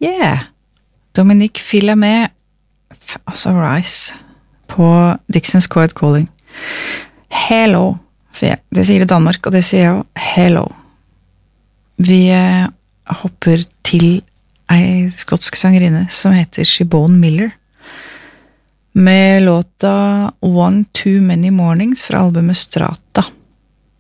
Yeah! Dominique Filamet, altså Rice, på Dixons Quiet Calling. Hello, sier jeg. Det sier det Danmark, og det sier jeg også. Hello. Vi hopper til ei skotsk sangerinne som heter Siobhan Miller, med låta One Too Many Mornings fra albumet Strata.